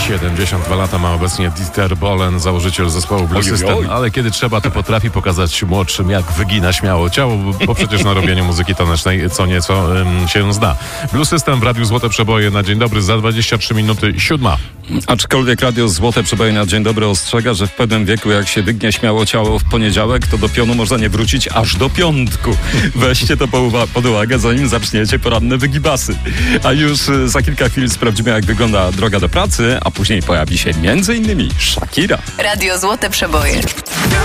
72 lata ma obecnie Dieter Bohlen, założyciel zespołu Blue System, ale kiedy trzeba, to potrafi pokazać młodszym, jak wygina śmiało ciało, bo przecież na robieniu muzyki tanecznej co nieco się zna. Blue System w Radiu Złote Przeboje na dzień dobry za 23 minuty 7. Aczkolwiek Radio Złote Przeboje na dzień dobry ostrzega, że w pewnym wieku, jak się wygnie śmiało ciało w poniedziałek, to do pionu można nie wrócić aż do piątku. Weźcie to pod uwagę, zanim zaczniecie poranne wygibasy. A już za kilka chwil sprawdzimy, jak wygląda droga do pracy, a później pojawi się m.in. Shakira. Radio Złote Przeboje.